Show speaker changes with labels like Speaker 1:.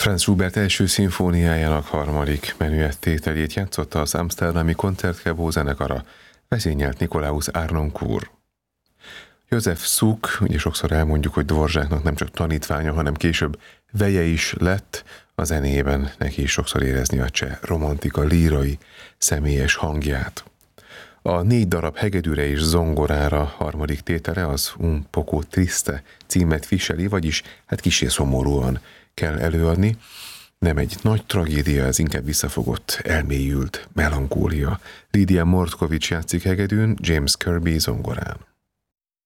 Speaker 1: Franz Schubert első szimfóniájának harmadik menüettételét játszotta az amszterdami Concertgebouw zenekara, vezényelt Nikolaus Harnoncourt. József Suk, ugye sokszor elmondjuk, hogy Dvoraknak nem csak tanítványa, hanem később veje is lett, a zenében neki is sokszor érezni a cseh romantika lírai, személyes hangját. A 4 darab hegedűre és zongorára harmadik tétele az Un poco triste címet viseli, vagyis kissé szomorúan kell előadni. Nem egy nagy tragédia, ez inkább visszafogott, elmélyült melankólia. Lidia Mordkovics játszik hegedűn, James Kirby zongorán.